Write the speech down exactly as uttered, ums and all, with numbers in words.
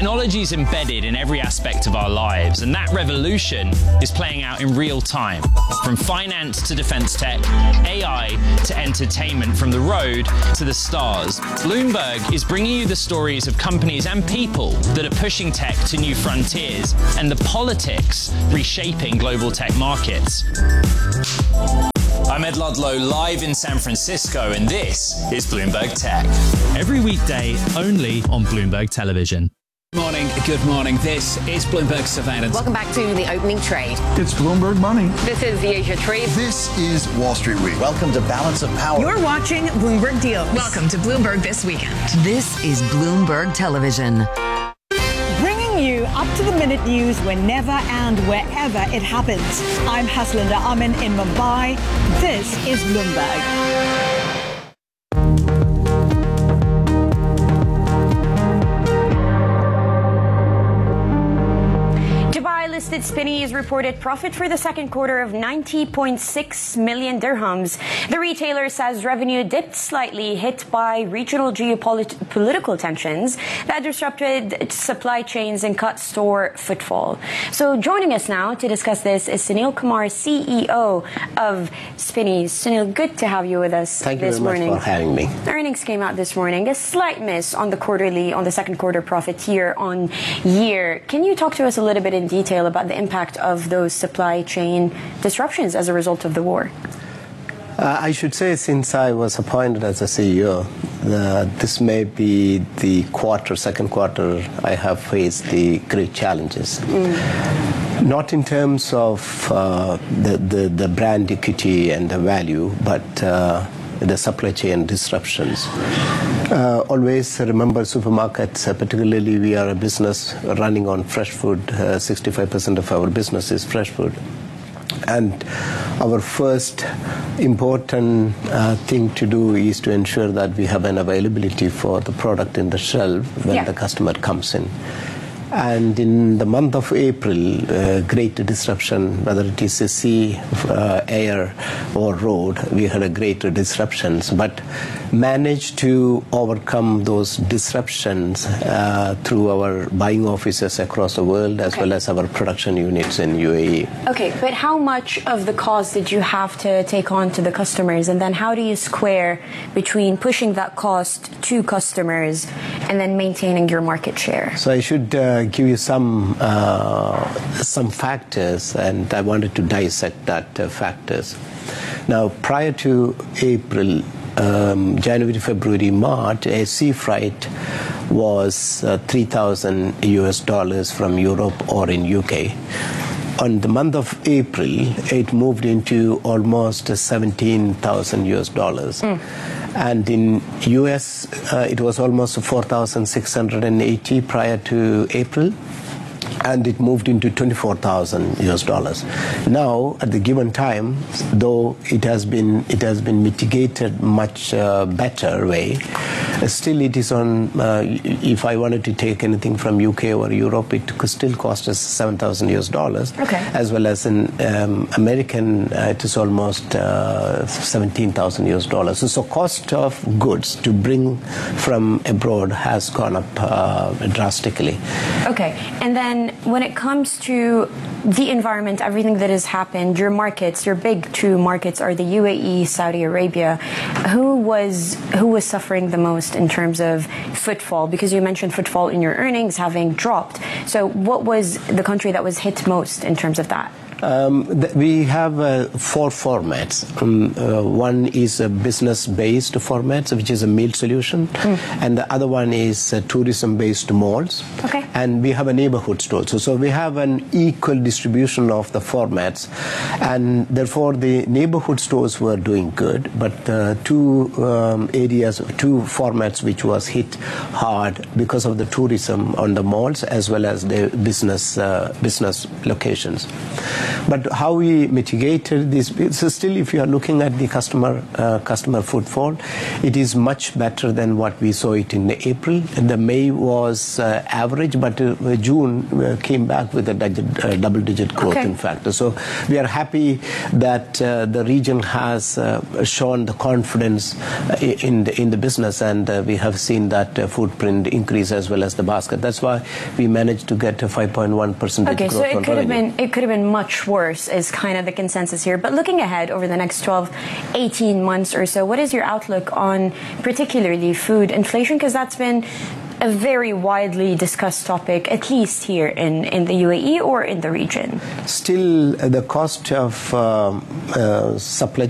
Technology is embedded in every aspect of our lives, and that revolution is playing out in real time. From finance to defense tech, A I to entertainment, from the road to the stars, Bloomberg is bringing you the stories of companies and people that are pushing tech to new frontiers and the politics reshaping global tech markets. I'm Ed Ludlow, live in San Francisco, and this is Bloomberg Tech. Every weekday, only on Bloomberg Television. Good morning, good morning. This is Bloomberg Surveillance. Welcome back to the opening trade. It's Bloomberg Money. This is the Asia Trade. This is Wall Street Week. Welcome to Balance of Power. You're watching Bloomberg Deals. Welcome to Bloomberg This Weekend. This is Bloomberg Television. Bringing you up-to-the-minute news whenever and wherever it happens. I'm Haslinda Amin in Mumbai. This is Bloomberg. Listed Spinneys reported profit for the second quarter of ninety point six million dirhams. The retailer says revenue dipped slightly, hit by regional geopolitical tensions that disrupted supply chains and cut store footfall. So joining us now to discuss this is Sunil Kumar, C E O of Spinneys. Sunil, good to have you with us Thank this you very morning. much for having me. Earnings came out this morning. A slight miss on the quarterly, on the second quarter profit year on year. Can you talk to us a little bit in detail about the impact of those supply chain disruptions as a result of the war? Uh, I should say, since I was appointed as a C E O, uh, this may be the quarter, second quarter, I have faced the great challenges. Mm. Not in terms of uh, the, the, the brand equity and the value, but uh, the supply chain disruptions. Uh, always remember supermarkets, uh, particularly we are a business running on fresh food. Uh, sixty-five percent of our business is fresh food. And our first important uh, thing to do is to ensure that we have an availability for the product in the shelf when yeah. the customer comes in. And in the month of April, uh, great disruption, whether it is a sea, uh, air, or road, we had a great disruptions, but managed to overcome those disruptions uh, through our buying offices across the world, as okay. well as our production units in U A E. Okay, but how much of the cost did you have to take on to the customers, and then how do you square between pushing that cost to customers and then maintaining your market share? So I should uh, give you some uh, some factors, and I wanted to dissect that uh, factors. Now, prior to April, um, January, February, March, a sea freight was uh, three thousand U S dollars from Europe or in U K. On the month of April, it moved into almost seventeen thousand U S dollars. Mm. And in U S, uh, it was almost four thousand six hundred eighty prior to April. And it moved into twenty-four thousand U S dollars. Now, at the given time, though it has been it has been mitigated much uh, better way, still it is on. Uh, if I wanted to take anything from U K or Europe, it could still cost us seven thousand U S dollars. Okay. As well as in um, American, uh, it is almost uh, seventeen thousand U S dollars. So, so cost of goods to bring from abroad has gone up uh, drastically. Okay, and then when it comes to the environment, everything that has happened, your markets, your big two markets are the U A E, Saudi Arabia. Who was who was suffering the most in terms of footfall? Because you mentioned footfall in your earnings having dropped. So what was the country that was hit most in terms of that? Um, th- we have uh, four formats. Um, uh, one is a business-based format, which is a meal solution, mm. and the other one is uh, tourism-based malls. Okay. And we have a neighborhood store. So, so we have an equal distribution of the formats, and therefore the neighborhood stores were doing good, but uh, two um, areas, two formats which was hit hard because of the tourism on the malls as well as the business uh, business locations. But how we mitigated this, so still if you are looking at the customer uh, customer footfall, it is much better than what we saw it in April. And the May was uh, average, but uh, June uh, came back with a digit, uh, double-digit growth, okay. in fact. So we are happy that uh, the region has uh, shown the confidence uh, in the, in the business, and uh, we have seen that uh, footprint increase as well as the basket. That's why we managed to get a five point one percent okay, growth. Okay, so it could revenue. have been it could have been much worse, is kind of the consensus here. But looking ahead over the next twelve, eighteen months or so, what is your outlook on particularly food inflation? Because that's been a very widely discussed topic, at least here in, in the U A E or in the region. Still, uh, the cost of um, uh, supply